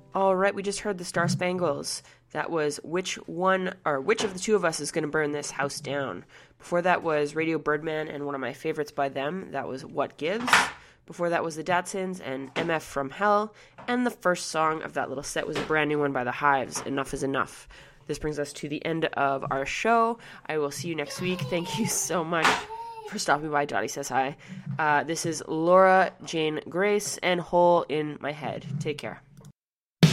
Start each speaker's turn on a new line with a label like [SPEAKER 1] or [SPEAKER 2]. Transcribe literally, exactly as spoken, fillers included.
[SPEAKER 1] All right, we just heard the Star Spangles. That was Which One, or Which of the Two of Us is Going to Burn This House Down? Before that was Radio Birdman and one of my favorites by them. That was What Gives. Before that was the Datsuns and M F from Hell. And the first song of that little set was a brand new one by the Hives, Enough is Enough. This brings us to the end of our show. I will see you next week. Thank you so much for stopping by. Dottie says hi. Uh, this is Laura Jane Grace and Hole in My Head. Take care.